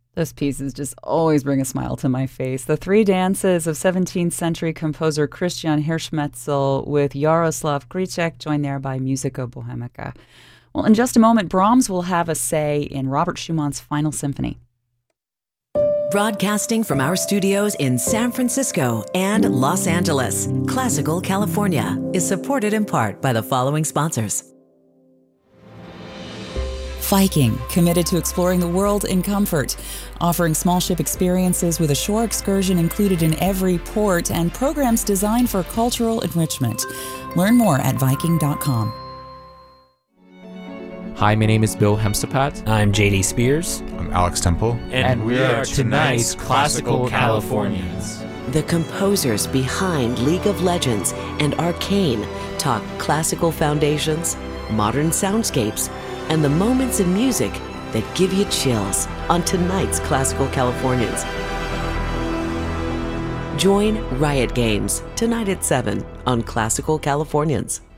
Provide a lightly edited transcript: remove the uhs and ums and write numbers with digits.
Those pieces just always bring a smile to my face. The three dances of 17th century composer Christian Hirschmetzel with Jaroslav Gricek, joined there by Musica Bohemica. Well, in just a moment, Brahms will have a say in Robert Schumann's Final Symphony. Broadcasting from our studios in San Francisco and Los Angeles, Classical California is supported in part by the following sponsors. Viking, committed to exploring the world in comfort, offering small ship experiences with a shore excursion included in every port and programs designed for cultural enrichment. Learn more at Viking.com. Hi, my name is Bill Hemstapat. I'm JD Spears. I'm Alex Temple. And we are tonight's Classical Californians. The composers behind League of Legends and Arcane talk classical foundations, modern soundscapes, and the moments in music that give you chills on tonight's Classical Californians. Join Riot Games tonight at 7 on Classical Californians.